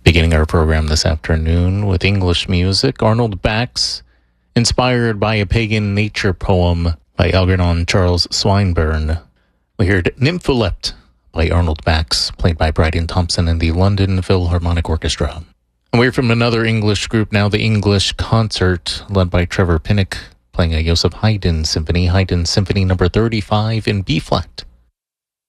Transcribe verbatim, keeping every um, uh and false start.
Beginning our program this afternoon with English music, Arnold Bax, inspired by a pagan nature poem by Algernon Charles Swinburne. We heard Nympholept by Arnold Bax, played by Bryden Thompson and the London Philharmonic Orchestra. And we're from another English group now, the English Concert, led by Trevor Pinnock, playing a Joseph Haydn symphony, Haydn Symphony number thirty-five in B-flat.